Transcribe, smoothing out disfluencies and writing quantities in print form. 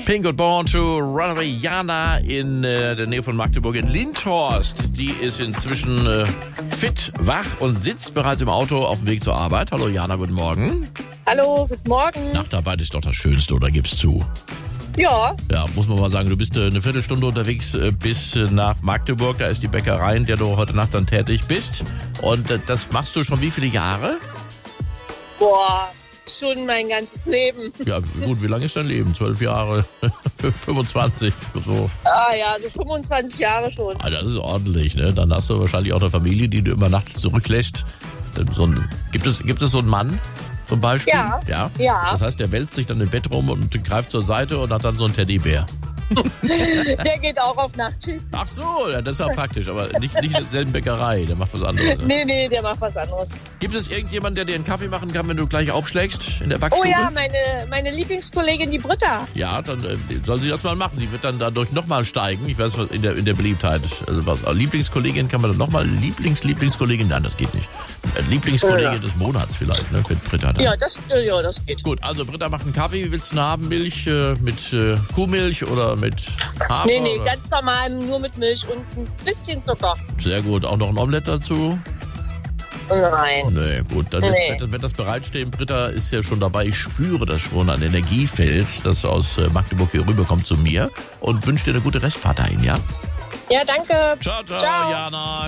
Pink und Born to Runaway. Jana in der Nähe von Magdeburg in Lindhorst. Die ist inzwischen fit, wach und sitzt bereits im Auto auf dem Weg zur Arbeit. Hallo Jana, guten Morgen. Hallo, guten Morgen. Nachtarbeit ist doch das Schönste, oder gibst zu? Ja. Ja, muss man mal sagen, du bist eine Viertelstunde unterwegs bis nach Magdeburg. Da ist die Bäckerei, in der du heute Nacht dann tätig bist. Und das machst du schon wie viele Jahre? Boah, schon mein ganzes Leben. Ja, gut, wie lange ist dein Leben? 12 Jahre? 25? So. Ah ja, so 25 Jahre schon. Ah, das ist ordentlich, ne? Dann hast du wahrscheinlich auch eine Familie, die du immer nachts zurücklässt. Gibt es so einen Mann zum Beispiel? Ja. Das heißt, der wälzt sich dann im Bett rum und greift zur Seite und hat dann so einen Teddybär. Der geht auch auf Nachtschicht. Ach so, ja, das ist ja praktisch, aber nicht in derselben Bäckerei, der macht was anderes. Ne? Nee, der macht was anderes. Gibt es irgendjemanden, der dir einen Kaffee machen kann, wenn du gleich aufschlägst in der Backstube? Oh ja, meine Lieblingskollegin, die Britta. Ja, dann soll sie das mal machen. Die wird dann dadurch nochmal steigen. Ich weiß, was in der Beliebtheit. Also was, Lieblingskollegin kann man dann nochmal. Lieblingskollegin, nein, das geht nicht. Lieblingskollegin des Monats vielleicht, ne? Mit Britta dann. Ja, das geht. Gut, also Britta macht einen Kaffee. Wie willst du ihn haben? Milch mit Kuhmilch oder mit Hafer? Nee, oder? ganz normal, nur mit Milch und ein bisschen Zucker. Sehr gut. Auch noch ein Omelett dazu? Nein. Nee, gut. Dann wird das bereitstehen. Britta ist ja schon dabei. Ich spüre das schon, ein Energiefeld, das aus Magdeburg hier rüberkommt zu mir. Und wünsche dir eine gute Restfahrt dahin, ja? Ja, danke. Ciao, Jana.